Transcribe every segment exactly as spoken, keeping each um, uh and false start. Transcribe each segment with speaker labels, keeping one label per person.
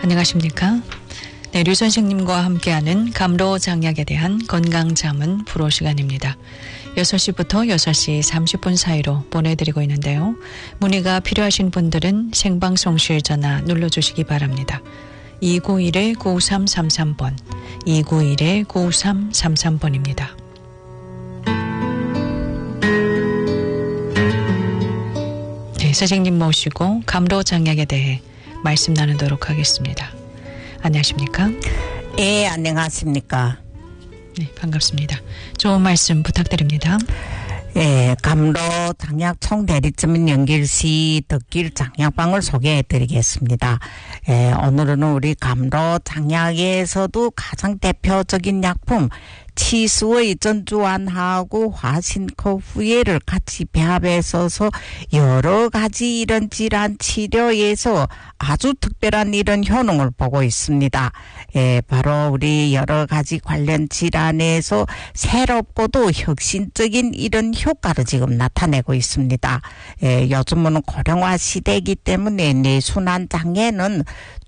Speaker 1: 안녕하십니까? 네, 류 선생님과 함께하는 감로장약에 대한 건강자문 프로 시간입니다. 여섯 시부터 여섯 시 삼십 분 사이로 보내드리고 있는데요. 문의가 필요하신 분들은 생방송실 전화 눌러주시기 바랍니다. 이구일 구삼삼삼 번, 이구일 구삼삼삼 번입니다. 네, 선생님 모시고 감로장약에 대해 말씀 나누도록 하겠습니다. 안녕하십니까?
Speaker 2: 예, 안녕하십니까?
Speaker 1: 네, 반갑습니다. 좋은 말씀 부탁드립니다.
Speaker 2: 예, 감로 장약 총대리점 연길시 덕길 장약방을 소개해 드리겠습니다. 예, 오늘은 우리 감로 장약에서도 가장 대표적인 약품 치수의 전주환하고 화신코후예를 같이 배합해서서 여러 가지 이런 질환 치료에서 아주 특별한 이런 효능을 보고 있습니다. 예, 바로 우리 여러 가지 관련 질환에서 새롭고도 혁신적인 이런 효과를 지금 나타내고 있습니다. 예, 요즘은 고령화 시대이기 때문에 뇌순환 장애는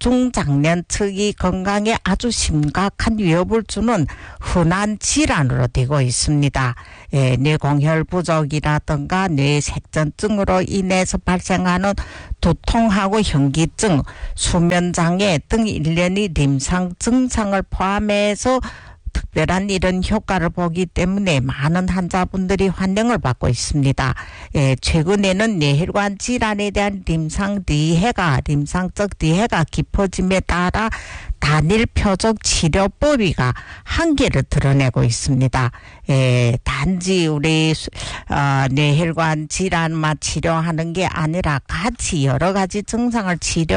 Speaker 2: 중장년 측이 건강에 아주 심각한 위협을 주는 흔한 질환으로 되고 있습니다. 예, 뇌공혈 부족이라든가 뇌색전증으로 인해서 발생하는 두통하고 현기증, 수면장애 등 일련의 임상 증상을 포함해서 특별한 이런 효과를 보기 때문에 많은 환자분들이 환영을 받고 있습니다. 예, 최근에는 뇌혈관 질환에 대한 임상 리해가, 임상적 리해가 깊어짐에 따라 단일 표적 치료법이가 한계를 드러내고 있습니다. 예, 단지 우리 어, 뇌혈관 질환만 치료하는 게 아니라 같이 여러 가지 증상을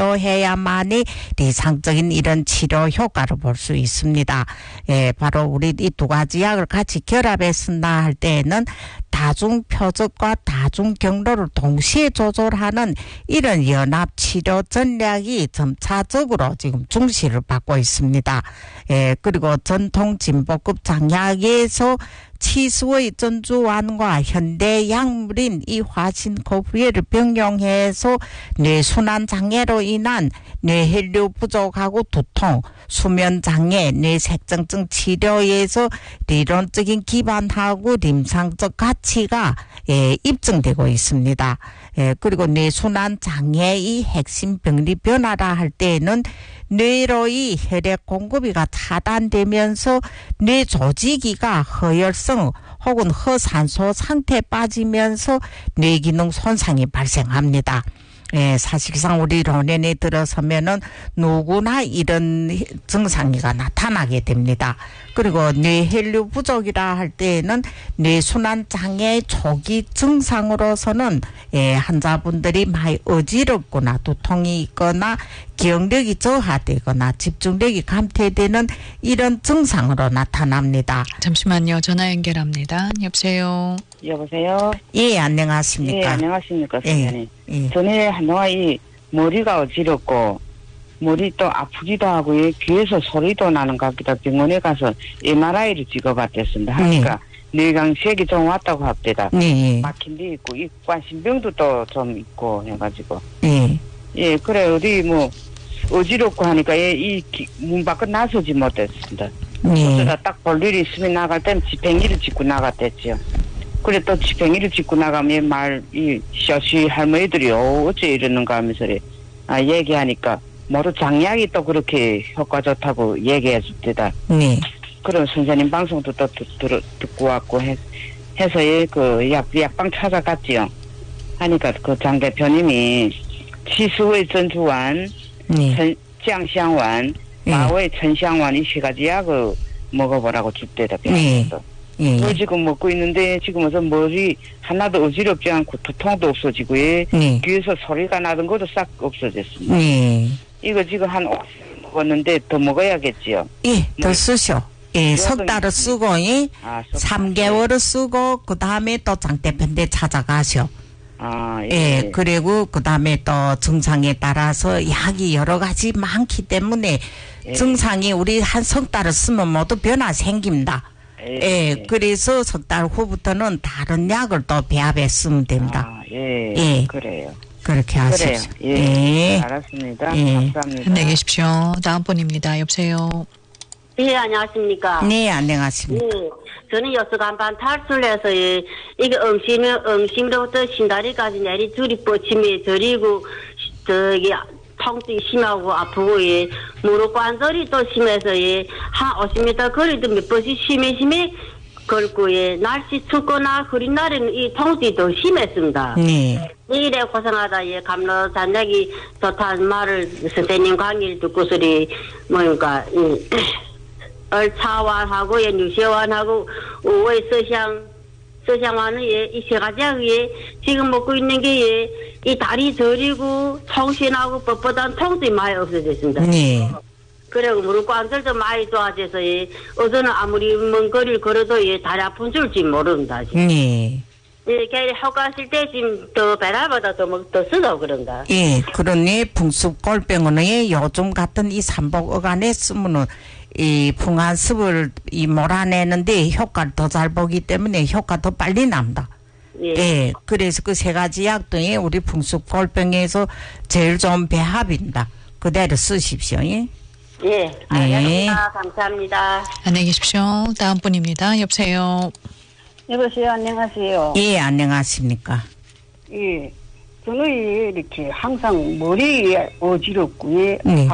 Speaker 2: 치료해야만이 이상적인 이런 치료 효과를 볼 수 있습니다. 예, 바로 우리 이 두 가지 약을 같이 결합해 쓴다 할 때에는 다중 표적과 다중 경로를 동시에 조절하는 이런 연합 치료 전략이 점차적으로 지금 중시를 받고 있습니다. 예, 그리고 전통 진보급 장약에서 치수의 전주환과 현대 약물인 이 화신코후예를 병용해서 뇌순환 장애로 인한 뇌혈류 부족하고 두통, 수면 장애, 뇌색전증 치료에서理論적인 기반하고 임상적 가치가 예, 입증되고 있습니다. 예, 그리고 뇌순환 장애의 핵심 병리 변화라 할 때에는 뇌로의 혈액 공급이가 차단되면서 뇌 조직이가 허혈성 혹은 허산소 상태에 빠지면서 뇌기능 손상이 발생합니다. 예, 사실상 우리 론연에 들어서면은 누구나 이런 증상이가 나타나게 됩니다. 그리고 뇌혈류 부족이라 할 때에는 뇌순환 장애 초기 증상으로서는 예, 환자분들이 많이 어지럽거나 두통이 있거나 기억력이 저하되거나 집중력이 감퇴되는 이런 증상으로 나타납니다.
Speaker 1: 잠시만요. 전화 연결합니다. 여보세요.
Speaker 3: 여보세요.
Speaker 2: 예, 안녕하십니까.
Speaker 3: 예, 안녕하십니까, 선생님.
Speaker 2: 예, 예.
Speaker 3: 전에 한동안 이 머리가 어지럽고 머리 또 아프기도 하고 이 귀에서 소리도 나는 것 같기도 하고 병원에 가서 엠알아이를 찍어봤댔습니다. 하니까 뇌강색이 좀 왔다고 합니다.
Speaker 2: 예, 예.
Speaker 3: 막힌 데 있고 이 관심병도 또 좀 있고 해가지고
Speaker 2: 예.
Speaker 3: 예, 그래 어디 뭐 어지럽고 하니까 예, 이 문 밖에 나서지 못했습니다.
Speaker 2: 예.
Speaker 3: 어쩌다 딱 볼 일이 있으면 나갈 때는 지팽이를 짚고 나갔댔지요. 그래 또 지팽이를 짚고 나가면 말 이 시어시 할머니들이 어, 어째 이러는가 하면서 아, 얘기하니까 모두 장약이 또 그렇게 효과 좋다고 얘기해 줍니다.
Speaker 2: 네.
Speaker 3: 그런 선생님 방송도 또 듣, 듣, 듣고 왔고 해, 해서 예, 그 약, 약방 찾아갔지요. 하니까 그 장 대표님이 치수의 전주환,
Speaker 2: 네.
Speaker 3: 천, 짱香丸,
Speaker 2: 네.
Speaker 3: 마의 천香丸 이 세 가지 약을 먹어보라고 줍대다.
Speaker 2: 네. 예.
Speaker 3: 그걸 지금 먹고 있는데 지금 어서 머리 하나도 어지럽지 않고 두통도 없어지고 예.
Speaker 2: 네.
Speaker 3: 귀에서 소리가 나던 것도 싹 없어졌습니다.
Speaker 2: 네.
Speaker 3: 이거 지금 한 오십 먹었는데 더 먹어야겠지요.
Speaker 2: 예, 더
Speaker 3: 뭐,
Speaker 2: 쓰셔. 예, 석 달을 쓰고, 예,
Speaker 3: 아, 석
Speaker 2: 삼 개월을 쓰고, 그 다음에 또 장 대표한테 찾아가셔.
Speaker 3: 아, 예.
Speaker 2: 예, 그리고 그 다음에 또 증상에 따라서 약이 여러 가지 많기 때문에
Speaker 3: 예.
Speaker 2: 증상이 우리 한 석 달을 쓰면 모두 변화 생깁니다.
Speaker 3: 예,
Speaker 2: 예,
Speaker 3: 예.
Speaker 2: 그래서 석 달 후부터는 다른 약을 또 배합해 쓰면 됩니다.
Speaker 3: 아, 예.
Speaker 2: 예.
Speaker 3: 그래요.
Speaker 2: 그렇게
Speaker 3: 그래요.
Speaker 2: 하십시오.
Speaker 3: 예.
Speaker 2: 예.
Speaker 3: 알았습니다.
Speaker 2: 예.
Speaker 3: 감사합니다.
Speaker 1: 안녕히 계십시오. 다음 분입니다. 여보세요.
Speaker 4: 예, 안녕하십니까.
Speaker 2: 네, 안녕하십니까.
Speaker 4: 예, 저는 여수간반 탈출해서 예, 이게 응심을 응심로부터 신다리까지 내리 줄이 뻗침에 저리고 저기 통증이 심하고 아프고 예, 무릎 관절이 또 심해서 예, 한 오십 미터 거리도 몇 번씩 심해 심해 걸고 예, 날씨 춥거나 흐린 날에는 이 통증이 더 심했습니다.
Speaker 2: 네.
Speaker 4: 이래 고생하다 예, 감로 잔약이 좋다는 말을 선생님 강의를 듣고서리 뭐니까 음, 얼차완하고 예, 뉴시완하고 오의 서향 서향완은 예, 이 세 가지 예, 지금 먹고 있는 게 예, 이 다리 저리고 통신하고 뻣뻣한 통증이 많이 없어졌습니다.
Speaker 2: 네.
Speaker 4: 그리고 무릎 관절도 많이 좋아져서 예, 어제는 아무리 먼 거리를 걸어도 예, 다리 아픈 줄지 모릅니다. 지금.
Speaker 2: 네.
Speaker 4: 예, 걔 허가실 때 지금 더 배달보다 더, 뭐, 더 쓰다고 그런다.
Speaker 2: 예, 그러니 풍습골병원에 요즘 같은 이 삼복 안에 쓰면은 이 풍한습을 이 몰아내는데 효과를 더 잘 보기 때문에 효과 더 빨리 납니다.
Speaker 4: 예.
Speaker 2: 예, 그래서 그 세 가지 약 중에 우리 풍습골병에서 제일 좋은 배합입니다. 그대로 쓰십시오. 예.
Speaker 4: 예. 알겠습니다. 감사합니다.
Speaker 1: 안녕히 계십시오. 다음 분입니다. 여보세요.
Speaker 5: 여보세요, 안녕하세요.
Speaker 2: 예, 안녕하십니까.
Speaker 5: 예. 저는 이렇게 항상 머리에 어지럽고, 예.
Speaker 2: 네.